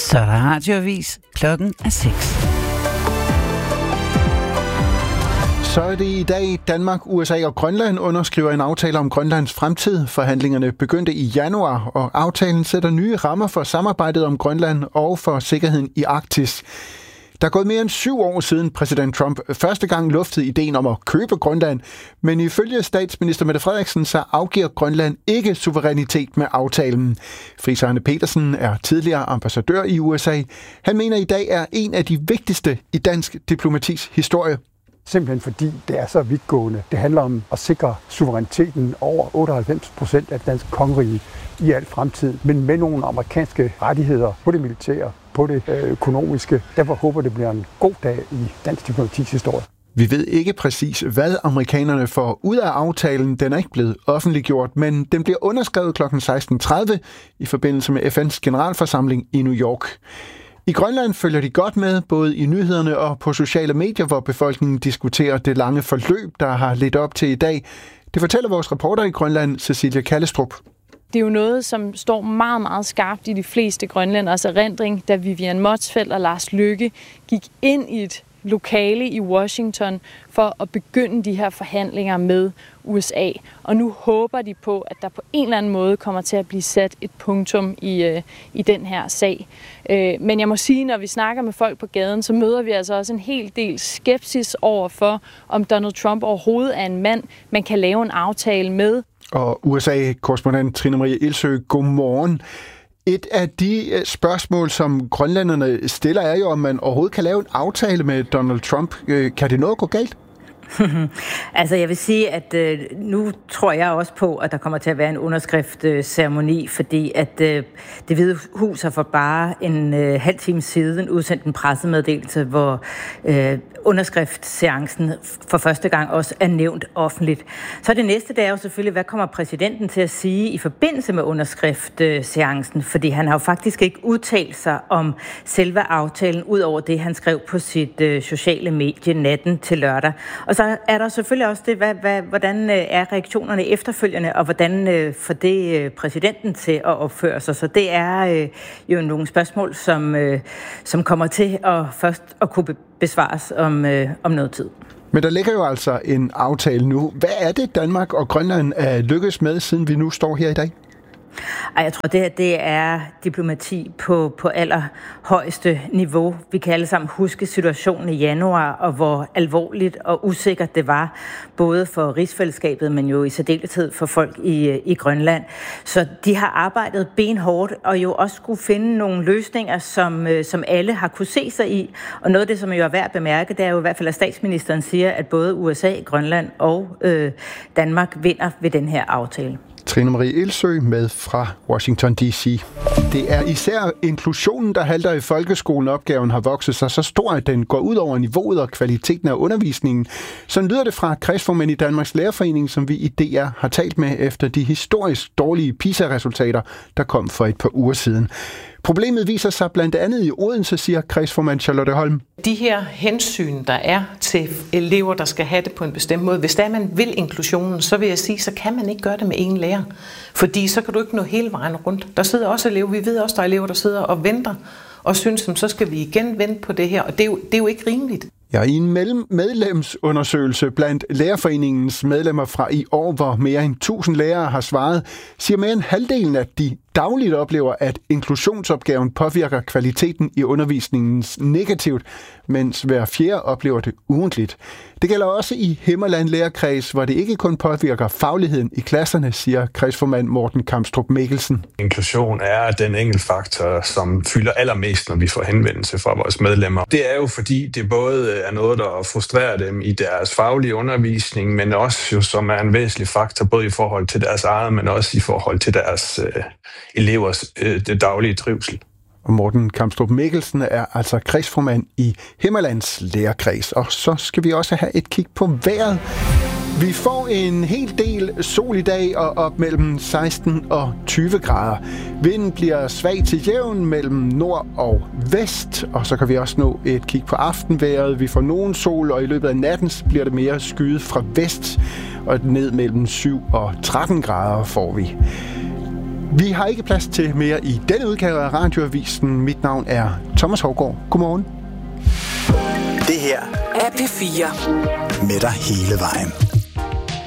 Så er der radioavis. Klokken er 6. Så er det i dag. Danmark, USA og Grønland underskriver en aftale om Grønlands fremtid. Forhandlingerne begyndte i januar, og aftalen sætter nye rammer for samarbejdet om Grønland og for sikkerheden i Arktis. Der er gået mere end 7 år siden præsident Trump første gang luftede ideen om at købe Grønland, men ifølge statsminister Mette Frederiksen så afgiver Grønland ikke suverænitet med aftalen. Friis Arne Petersen er tidligere ambassadør i USA. Han mener i dag er en af de vigtigste i dansk diplomatis historie. Simpelthen fordi det er så vidtgående. Det handler om at sikre suveræniteten over 98% af det danske kongerige i al fremtid, men med nogle amerikanske rettigheder på det militære, på det økonomiske. Derfor håber det bliver en god dag i dansk diplomatis historie. Vi ved ikke præcis, hvad amerikanerne får ud af aftalen. Den er ikke blevet offentliggjort, men den bliver underskrevet kl. 16.30 i forbindelse med FN's generalforsamling i New York. I Grønland følger de godt med, både i nyhederne og på sociale medier, hvor befolkningen diskuterer det lange forløb, der har ledt op til i dag. Det fortæller vores reporter i Grønland, Cecilia Kallestrup. Det er jo noget, som står meget, meget skarpt i de fleste grønlænders erindring, da Vivian Motzfeldt og Lars Løkke gik ind i et lokale i Washington for at begynde de her forhandlinger med USA. Og nu håber de på, at der på en eller anden måde kommer til at blive sat et punktum i den her sag. Men jeg må sige, når vi snakker med folk på gaden, så møder vi altså også en hel del skepsis over for, om Donald Trump overhovedet er en mand, man kan lave en aftale med. Og USA-korrespondent Trine Marie Ilsøe, godmorgen. Et af de spørgsmål, som grønlænderne stiller, er jo, om man overhovedet kan lave en aftale med Donald Trump. Kan det noget gå galt? Altså jeg vil sige, at nu tror jeg også på, at der kommer til at være en underskriftsceremoni, fordi at Det Hvide Hus har for bare en halv time siden udsendt en pressemeddelelse, hvor underskriftsseancen for første gang også er nævnt offentligt. Så det næste, det er jo selvfølgelig, hvad kommer præsidenten til at sige i forbindelse med underskriftsseancen, fordi han har jo faktisk ikke udtalt sig om selve aftalen, ud over det, han skrev på sit sociale medie natten til lørdag. Og så er der selvfølgelig også det, hvordan er reaktionerne efterfølgende, og hvordan får det præsidenten til at opføre sig. Så det er jo nogle spørgsmål, som kommer til at først at kunne besvares om noget tid. Men der ligger jo altså en aftale nu. Hvad er det, Danmark og Grønland er lykkes med, siden vi nu står her i dag? Jeg tror, det er diplomati på allerhøjeste niveau. Vi kan alle sammen huske situationen i januar, og hvor alvorligt og usikkert det var, både for rigsfællesskabet, men jo i særdeleshed for folk i Grønland. Så de har arbejdet benhårdt, og jo også skulle finde nogle løsninger, som alle har kunne se sig i. Og noget af det, som jo er værd at bemærke, det er jo i hvert fald, at statsministeren siger, at både USA, Grønland og Danmark vinder ved den her aftale. Trine Marie Ilsøe med fra Washington D.C. Det er især inklusionen, der halter i folkeskolen. Opgaven har vokset sig så stor, at den går ud over niveauet og kvaliteten af undervisningen. Sådan lyder det fra kredsformænd i Danmarks Lærerforening, som vi i DR har talt med efter de historisk dårlige PISA-resultater, der kom for et par uger siden. Problemet viser sig blandt andet i Odense, siger kredsformand Charlotte Holm. De her hensyn, der er til elever, der skal have det på en bestemt måde, hvis der man vil inklusionen, så vil jeg sige, så kan man ikke gøre det med én lærer. Fordi så kan du ikke nå hele vejen rundt. Der sidder også elever, vi ved også, der er elever, der sidder og venter og synes, så skal vi igen vente på det her, og det er jo ikke rimeligt. Ja, i en medlemsundersøgelse blandt Lærerforeningens medlemmer fra i år, hvor mere end 1000 lærere har svaret, siger mere end halvdelen, at de dagligt oplever, at inklusionsopgaven påvirker kvaliteten i undervisningen negativt, mens hver fjerde oplever det ugentligt. Det gælder også i Himmerland Lærerkreds, hvor det ikke kun påvirker fagligheden i klasserne, siger kredsformand Morten Kamstrup Mikkelsen. Inklusion er den enkeltfaktor, som fylder allermest, når vi får henvendelse fra vores medlemmer. Det er jo fordi, det både er noget, der frustrerer dem i deres faglige undervisning, men også jo, som er en væsentlig faktor, både i forhold til deres eget, men også i forhold til deres elevers det daglige trivsel. Og Morten Kamstrup Mikkelsen er altså kredsformand i Himmerlands Lærerkreds. Og så skal vi også have et kig på vejret. Vi får en hel del sol i dag og op mellem 16 og 20 grader. Vinden bliver svag til jævn mellem nord og vest, og så kan vi også nå et kig på aftenvejret. Vi får nogen sol, og i løbet af natten bliver det mere skyet fra vest, og ned mellem 7 og 13 grader får vi. Vi har ikke plads til mere i denne udgave af Radioavisen. Mit navn er Thomas Hougaard. Godmorgen. Det her er P4 med dig hele vejen.